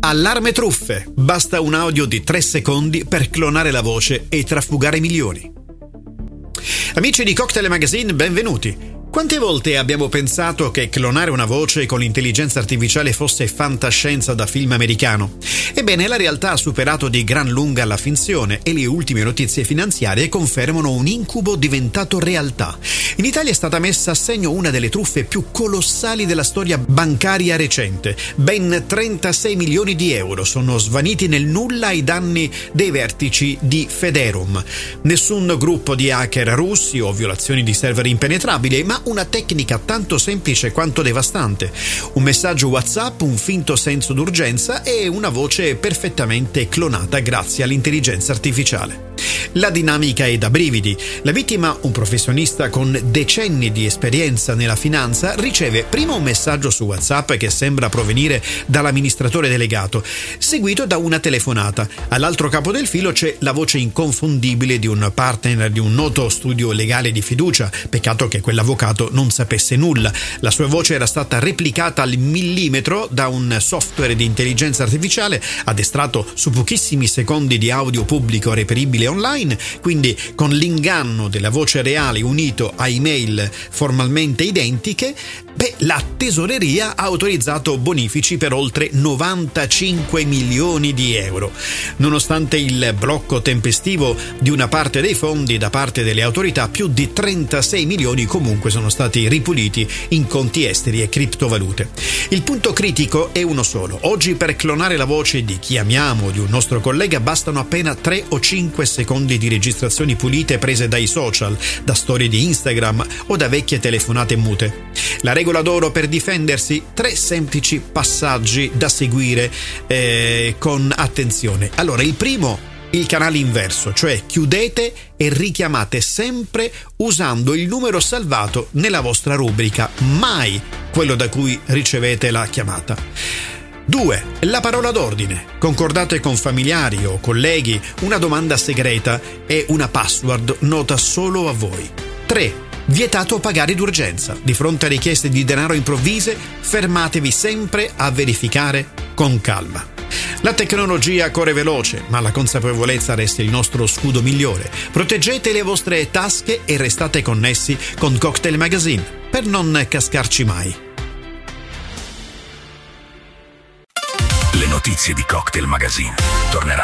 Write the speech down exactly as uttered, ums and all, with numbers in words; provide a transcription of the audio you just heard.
Allarme truffe. Basta un audio di tre secondi per clonare la voce e trafugare milioni. Amici di Cocktail Magazine, benvenuti. Quante volte abbiamo pensato che clonare una voce con l'intelligenza artificiale fosse fantascienza da film americano? Ebbene, la realtà ha superato di gran lunga la finzione e le ultime notizie finanziarie confermano un incubo diventato realtà. In Italia è stata messa a segno una delle truffe più colossali della storia bancaria recente. Ben trentasei milioni di euro sono svaniti nel nulla ai danni dei vertici di Federum. Nessun gruppo di hacker russi o violazioni di server impenetrabili, ma una tecnica tanto semplice quanto devastante. Un messaggio WhatsApp, un finto senso d'urgenza e una voce perfettamente clonata grazie all'intelligenza artificiale. La dinamica è da brividi. La vittima, un professionista con decenni di esperienza nella finanza, riceve prima un messaggio su WhatsApp che sembra provenire dall'amministratore delegato, seguito da una telefonata. All'altro capo del filo c'è la voce inconfondibile di un partner di un noto studio legale di fiducia. Peccato che quell'avvocato non sapesse nulla. La sua voce era stata replicata al millimetro da un software di intelligenza artificiale addestrato su pochissimi secondi di audio pubblico reperibile online, quindi con l'inganno della voce reale unito a email formalmente identiche. Beh, la tesoreria ha autorizzato bonifici per oltre novantacinque milioni di euro. Nonostante il blocco tempestivo di una parte dei fondi da parte delle autorità, più di trentasei milioni comunque sono stati ripuliti in conti esteri e criptovalute. Il punto critico è uno solo. Oggi per clonare la voce di chi amiamo o di un nostro collega bastano appena tre o cinque secondi di registrazioni pulite prese dai social, da storie di Instagram o da vecchie telefonate mute. La regola d'oro per difendersi? Tre semplici passaggi da seguire eh, con attenzione. Allora, il primo, il canale inverso, cioè chiudete e richiamate sempre usando il numero salvato nella vostra rubrica, mai quello da cui ricevete la chiamata. due. La parola d'ordine. Concordate con familiari o colleghi una domanda segreta e una password nota solo a voi. tre. Vietato pagare d'urgenza. Di fronte a richieste di denaro improvvise, fermatevi sempre a verificare con calma. La tecnologia corre veloce, ma la consapevolezza resta il nostro scudo migliore. Proteggete le vostre tasche e restate connessi con Cocktail Magazine per non cascarci mai. Le notizie di Cocktail Magazine torneranno